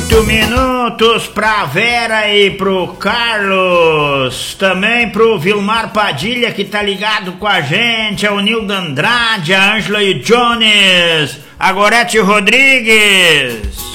8 minutos pra Vera e pro Carlos, também pro Vilmar Padilha que tá ligado com a gente, a Nilda Andrade, a Ângela e o Jones, a Gorete Rodrigues.